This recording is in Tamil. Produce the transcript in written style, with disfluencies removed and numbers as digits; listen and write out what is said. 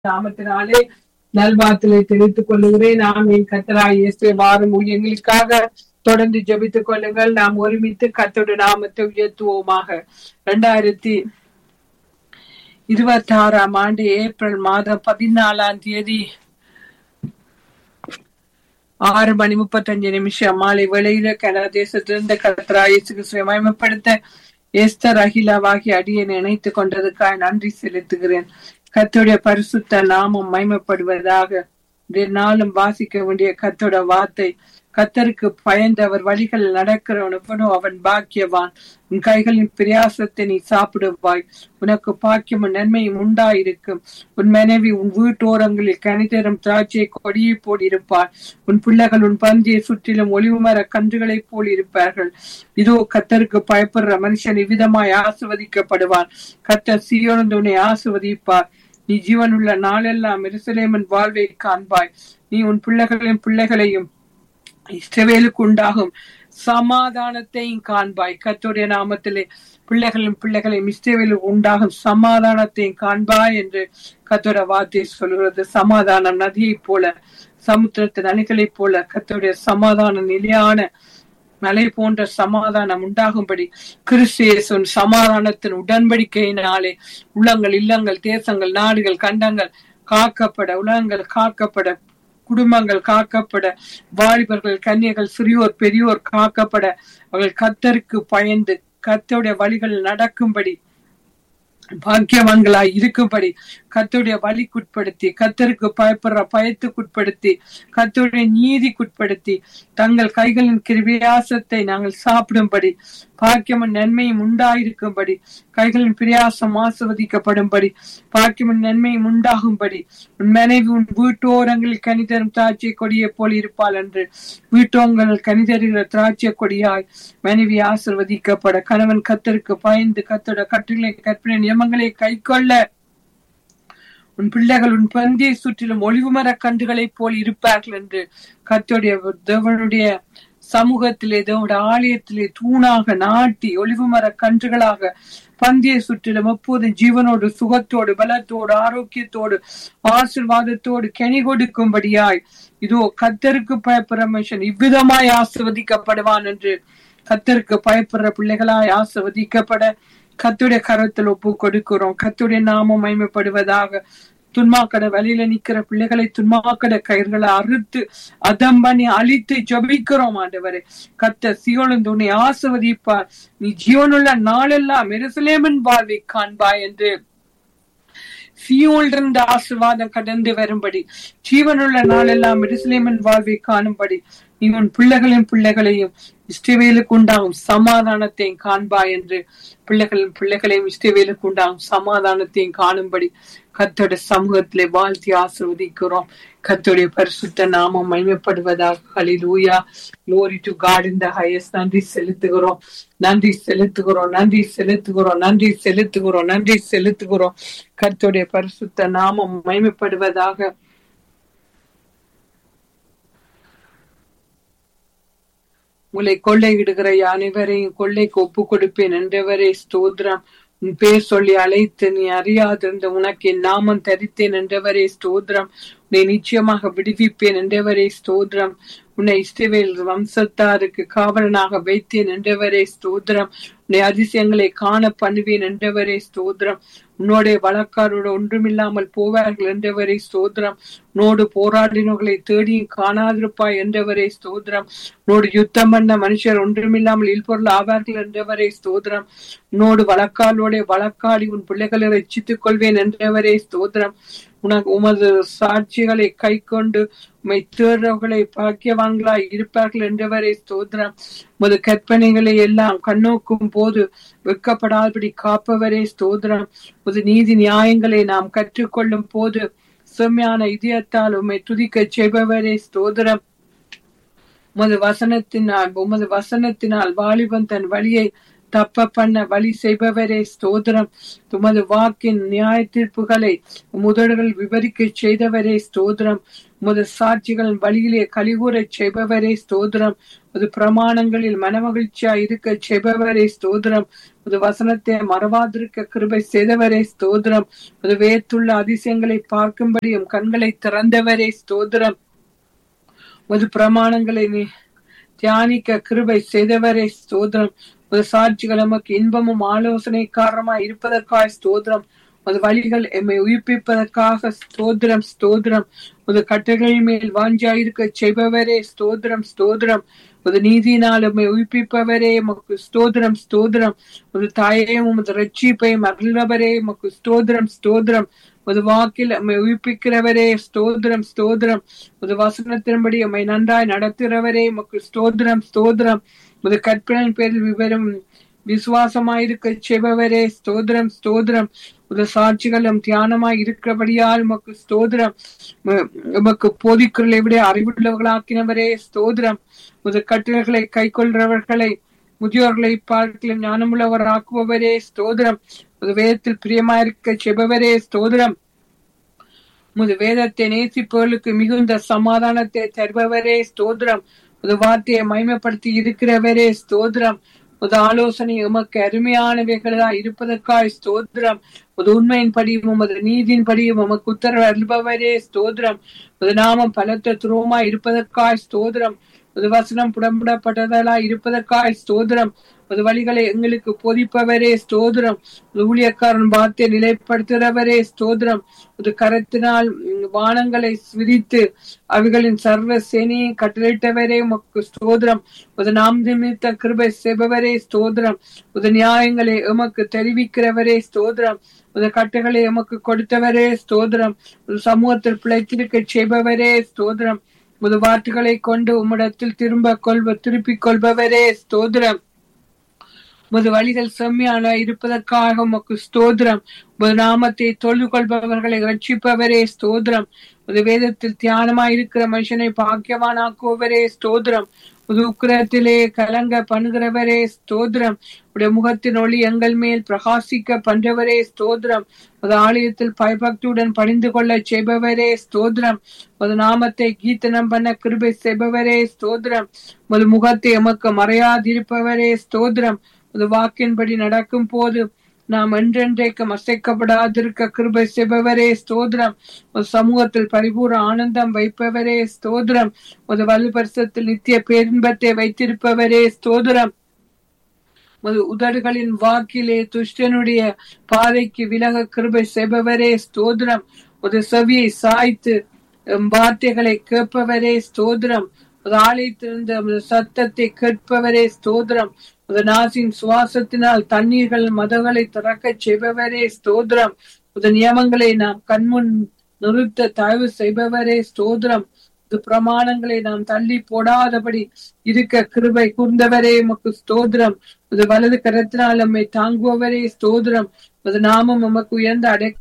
நாமத்தினாலே நல்வாழ்த்துக்களை தெரிவித்துக் கொள்ளுகிறேன். நாம் என் கர்த்தராகிய இயேசுவை வாரும் ஊழியங்களுக்காக தொடர்ந்து ஜெபித்துக் கொள்ளுங்கள். நாம் ஒருமித்து கர்த்தருடைய நாமத்தை உயர்த்துவோமாக. 2026 ஏப்ரல் மாதம் 14 6:35 மாலை வேளையில கனடா தேசத்திலிருந்து கர்த்தராகிய இயேசு கிறிஸ்துவை மகிமைப்படுத்த எஸ்தர் அகிலாவாகி அடியேன் இணைத்துக் கொண்டதுக்காக நன்றி செலுத்துகிறேன். கர்த்தருடைய பரிசுத்த நாமம் மகிமைப்படுவதாக. நாளும் வாசிக்க வேண்டிய கர்த்தருடைய வார்த்தை, கர்த்தருக்கு பயந்து அவர் வழிகளில் நடக்கிறவனோ அவன் பாக்கியவான். உன் கைகளின் பிரயாசத்தை நீ சாப்பிடுவாய், உனக்கு பாக்கியமும் நன்மையும் உண்டாயிருக்கும். உன் மனைவி உன் வீட்டோரங்களில் கனிதரும் திராட்சை கொடியை போல் இருப்பாள். உன் பிள்ளைகள் உன் பந்தியை சுற்றிலும் ஒளிவுமர கன்றுகளைப் போல் இருப்பார்கள். இதோ கர்த்தருக்கு பயப்படுற மனுஷன் இவ்விதமாய் ஆசிர்வதிக்கப்படுவான். கர்த்தர் சீயோனிலிருந்து உன்னை ஆசிர்வதிப்பார். நீ ஜீவனுள்ள நாளெல்லாம் எருசலேமின் வாழ்வை காண்பாய். நீ உன் பிள்ளைகளையும் இஸ்ரவேலுக்கு உண்டாகும் சமாதானத்தையும் காண்பாய். கர்த்தருடைய நாமத்திலே பிள்ளைகளையும் இஸ்ரவேலுக்கு உண்டாகும் சமாதானத்தையும் காண்பாய் என்று கர்த்தருடைய வார்த்தை சொல்கிறது. சமாதானம் நதியை போல, சமுத்திரத்தின் அணைகளை போல கர்த்தருடைய சமாதானம் நிலையான மலை போன்ற சமாதானம் உண்டாகும்படி கிறிஸ்து இயேசுவின் சமாதானத்தின் உடன்படிக்கையினாலே உள்ளங்கள், இல்லங்கள், தேசங்கள், நாடுகள், கண்டங்கள் காக்கப்பட, உலகங்கள் காக்கப்பட, குடும்பங்கள் காக்கப்பட, வாலிபர்கள், கன்னியர்கள், சிறியோர், பெரியோர் காக்கப்பட, அவர்கள் கர்த்தருக்கு பயந்து கர்த்தருடைய வழிகளில் நடக்கும்படி, பாக்கியவான்களாய் இருக்கும்படி கர்த்தருடைய வழிக்குட்படுத்தி, கர்த்தருக்கு பயப்படுற பயத்துக்குட்படுத்தி, கர்த்தருடைய நீதிக்குட்படுத்தி, தங்கள் கைகளின் கிருபியாசத்தை நாங்கள் சாப்பிடும்படி, பாக்கியமும் நன்மையும் உண்டாயிருக்கும்படி, கைகளின் பிரயாசம் ஆசிர்வதிக்கப்படும்படி, பாக்கியமும் நன்மையும் உண்டாகும்படி, உன் மனைவி உன் வீட்டோரங்களில் கனிதரும் திராட்சை கொடியை போல் இருப்பாள் என்று. வீட்டோங்கள் கனிதருகிற திராட்சை கொடியாய் மனைவி ஆசிர்வதிக்கப்பட, கணவன் கர்த்தருக்கு பயந்து கர்த்தருடைய கட்டளை கற்பனை நியமங்களை கைக்கொள்ள, உன் பிள்ளைகள் உன் பந்தியை சுற்றிலும் ஒளிவுமர கன்றுகளை போல் இருப்பார்கள் என்று. கர்த்தருடைய தேவனுடைய சமூகத்திலே, தேவனுடைய ஆலயத்திலே தூணாக நாட்டி ஒளிவுமர கன்றுகளாக பந்தியை சுற்றிலும் எப்போதும் ஜீவனோடு, சுகத்தோடு, பலத்தோடு, ஆரோக்கியத்தோடு, ஆசீர்வாதத்தோடு கனி கொடுக்கும்படியாய் இதோ கர்த்தருக்கு பயப்படுற மனுஷன் இவ்விதமாய் ஆசிர்வதிக்கப்படுவான் என்று. கர்த்தருக்கு பயப்படுற பிள்ளைகளாய் ஆசிர்வதிக்கப்பட கர்த்தருடைய கரத்தில் ஒப்பு கொடுக்கிறோம். கர்த்தருடைய நாமம் மகிமைப்படுவதாக. துன்மாக்கட வழியில நிக்கிற பிள்ளைகளை துன்மாக்கட கயிர்களை அறுத்து அதம் பண்ணி அழித்து ஜபிக்கிறோம் ஆண்டவரே. கர்த்தர் சீயோனிலிருந்து உன்னை ஆசிர்வதிப்பார். நீ ஜீவனுள்ள நாளெல்லாம் எருசலேமின் வாழ்வை காண்பாய் என்று. சீயோனிலிருந்து ஆசீர்வாதம் கடந்து வரும்படி, ஜீவனுள்ள நாளெல்லாம் எருசலேமின் வாழ்வை காணும்படி, நீ உன் பிள்ளைகளையும் இஸ்ரவேலுக்கு உண்டாகும் சமாதானத்தையும் காண்பாய் என்று. பிள்ளைகளையும் இஸ்ரவேலுக்கு உண்டாகும் சமாதானத்தையும் காணும்படி கர்த்தருடைய சமூகத்திலே வாழ்த்தி ஆசீர்வதிக்கிறோம். கர்த்தருடைய பரிசுத்த நாமம் மகிமைப்படுவதாக. ஹல்லேலூயா, glory to God in the highest. நன்றி செலுத்துகிறோம். கர்த்தருடைய பரிசுத்த நாமம் மகிமைப்படுவதாக. உங்களை கொள்ளையிடுகிற அனைவரையும் கொள்ளைக்கு ஒப்பு கொடுப்பேன் என்றவரே ஸ்தோத்திரம். உன் பேர் சொல்லி அழைத்து நீ அறியாதிருந்த உனக்கு என் நாமம் தரித்தேன் என்றவரே ஸ்தோத்திரம். உன்னை நிச்சயமாக விடுவிப்பேன் என்றவரே ஸ்தோத்திரம். உன்னை இஸ்ரவேல் வம்சத்தாருக்கு காவலனாக வைத்தேன் என்றவரே ஸ்தோத்திரம். உன்னை அதிசயங்களை காண பண்ணுவேன் என்றவரே ஸ்தோத்திரம். உன்னோடைய வழக்காரோடு ஒன்றுமில்லாமல் போவார்கள் என்றவரே ஸ்தோத்திரம். உன்னோடு போராடினவர்களை தேடியும் காணாதிருப்பாய் என்றவரே ஸ்தோத்திரம். உன்னோடு யுத்தம் பண்ண மனுஷர் ஒன்றுமில்லாமல் இல்பொருள் ஆவார்கள் என்றவரே ஸ்தோத்திரம். உன்னோடு வழக்காடி உன் பிள்ளைகளை ரட்சித்துக் கொள்வேன் என்றவரே ஸ்தோத்திரம். உமது சாட்சிகளை கை கொண்டு உம்மை தேடுறவர்களை பாக்கியவான்களாய் இருப்பார்கள் என்றவரே ஸ்தோத்திரம். உமது கற்பனைகளை எல்லாம் கண்ணோக்கும் போது வெட்கப்படாதபடி காப்பவரே ஸ்தோத்திரம். உமது நீதி நியாயங்களை நாம் கற்றுக்கொள்ளும் போது செம்மையான இதயத்தால் உம்மை துதிக்க செய்பவரே ஸ்தோத்திரம். உமது வசனத்தினால் வாலிபன் தன் வழியை தப்ப பண்ண வழி செய்பவரே ஸ்தோத்திரம். உமது வாக்கின் நியாய தீர்ப்புகளை முதல்கள் விவரிக்க செய்தவரே ஸ்தோத்திரம். உமது சாட்சிகள் வழியிலே கலிகூறச் செய்பவரே ஸ்தோத்திரம். உமது பிரமாணங்களில் மனமகிழ்ச்சியா இருக்க செய்பவரே ஸ்தோத்திரம். உமது வசனத்தை மறவாதிருக்க கிருபை செய்தவரே ஸ்தோத்திரம். உமது வேத்துள்ள அதிசயங்களை பார்க்கும்படியும் கண்களை திறந்தவரே ஸ்தோத்திரம். உமது பிரமாணங்களை தியானிக்க கிருபை செய்தவரே ஸ்தோத்திரம். உமது சாட்சிகள் நமக்கு இன்பமும் ஆலோசனைக்காரமாய் இருப்பதற்காக ஸ்தோத்திரம். உமது வழிகள் எம்மை உயிர்ப்பிப்பதற்காக ஸ்தோத்திரம் ஸ்தோத்திரம். உமது கட்டளைகள் மேல் வாஞ்சாயிருக்க செய்பவரே ஸ்தோத்திரம் ஸ்தோத்திரம். உமது நீதியினால் எம்மை உயிர்ப்பிப்பவரே உமக்கு ஸ்தோத்திரம் ஸ்தோத்திரம். உமது தாயையும் உமது ரட்சிப்பையும் அருள்பவரே உமக்கு ஸ்தோத்திரம் ஸ்தோத்திரம். உமது வாக்கில் எம்மை உயிர்ப்பிக்கிறவரே ஸ்தோத்திரம் ஸ்தோத்திரம். உமது வசனத்தின்படி எம்மை நன்றாய் நடத்துகிறவரே உமக்கு ஸ்தோத்திரம் ஸ்தோத்திரம். உமது கற்பனையின் பேரில் விவரம் விசுவாசமாயிருக்க செய்பவரே ஸ்தோத்திரம் ஸ்தோத்திரம். உமது சாட்சிகளும் தியானமாய் இருக்கிறபடியால் உமக்கு ஸ்தோத்திரம். உமக்கு போதிக்குறளை விட அறிவுள்ளவர்களாக்கினவரே ஸ்தோத்திரம். உமது கட்டளைகளை கை கொள்றவர்களை முதியோர்களை பார்க்கல ஞானமுள்ளவர் ஆக்குபவரே ஸ்தோத்திரம். உமது வேதத்தில் பிரியமாயிருக்க செய்பவரே ஸ்தோத்திரம். உமது வேதத்தை நேசிப்பவர்களுக்கு மிகுந்த சமாதானத்தை தருபவரே ஸ்தோத்திரம். உமது வார்த்தையை மகிமைப்படுத்தி இருக்கிறவரே ஸ்தோத்திரம். உமது ஆலோசனை உமக்கு அருமையானவைகளா இருப்பதற்காய் ஸ்தோத்திரம். உமது உண்மையின் படியும் உமது நீதியின் படியும் உமக்கு உத்தரவு அருள்பவரே ஸ்தோத்திரம். உமது நாமம் பலத்த துரோமாய் இருப்பதற்காய் ஸ்தோத்திரம். உமது வசனம் புடம்படப்பட்டதா இருப்பதற்காய் ஸ்தோத்திரம். உமது வழிகளை எங்களுக்கு போதிப்பவரே ஸ்தோத்திரம். ஊழியக்காரன் வார்த்தை நிலைப்படுத்துகிறவரே ஸ்தோத்திரம். உமது கரத்தினால் வானங்களை விரித்து அவைகளின் சர்வ சேனையை கட்டளையிட்டவரே உமக்கு ஸ்தோத்திரம். உமது நாம் நிமித்த கிருபை செய்பவரே ஸ்தோத்திரம். உமது நியாயங்களை எமக்கு தெரிவிக்கிறவரே ஸ்தோத்திரம். உமது கட்டுகளை எமக்கு கொடுத்தவரே ஸ்தோத்திரம். உமது சமூகத்தில் பிழைத்திருக்க செய்பவரே ஸ்தோத்திரம். உமது வார்த்தைகளை கொண்டு உம்மிடத்தில் திருப்பிக் கொள்பவரே ஸ்தோத்திரம். உமது வழிகள் செம்மையான இருப்பதற்காக உமக்கு ஸ்தோத்திரம். உமது நாமத்தை தொழுது கொள்பவர்களை ரட்சிப்பவரே ஸ்தோத்திரம். உமது வேதத்தில் தியானமாய் இருக்கிற மனுஷனை பாக்கியவானாக்குவரே ஸ்தோத்திரம். உமது உக்கிரத்திலே கலங்க பண்ணுகிறவரே ஸ்தோத்திரம். உடைய முகத்தின் ஒளி எங்கள் மேல் பிரகாசிக்க பண்றவரே ஸ்தோத்திரம். உமது ஆலயத்தில் பயபக்தியுடன் பணிந்து கொள்ள செய்பவரே ஸ்தோத்திரம். உமது நாமத்தை கீர்த்தனம் பண்ண கிருபை செய்பவரே ஸ்தோத்திரம். உமது முகத்தை எமக்கு மறையாதிருப்பவரே ஸ்தோத்திரம். உமது வாக்கின்படி நடக்கும் போது நாம் என்றென்றைக்கும் அசைக்கப்படாதிருக்க கிருபை செய்பவரே ஸ்தோத்திரம். ஒரு சமூகத்தில் பரிபூர்ண ஆனந்தம் வைப்பவரே ஸ்தோத்திரம். ஒரு வலுபரிசத்தில் நித்திய பேரின்பத்தை வைத்திருப்பவரே ஸ்தோத்திரம். உதடுகளின் வாக்கிலே துஷ்டனுடைய பாதைக்கு விலக கிருபை செய்பவரே ஸ்தோத்திரம். ஒரு செவியை சாய்த்து வார்த்தைகளை கேட்பவரே ஸ்தோத்திரம். ஒரு ஆலயத்திலிருந்து சத்தத்தை கேட்பவரே ஸ்தோத்திரம். ஒரு நாசின் சுவாசத்தினால் தண்ணீர்கள் மதங்களை திறக்க செய்பவரே ஸ்தோத்திரம். ஒரு நியமங்களை நாம் கண்முன் நிறுத்த தயவு செய்பவரே ஸ்தோத்திரம். பிரமாணங்களை நாம் தள்ளி போடாதபடி இருக்க கிருபை கூர்ந்தவரே உமக்கு ஸ்தோத்திரம். வலது கரத்தினால் நம்மை தாங்குபவரே ஸ்தோத்திரம். நாமம் உமக்கு உயர்ந்த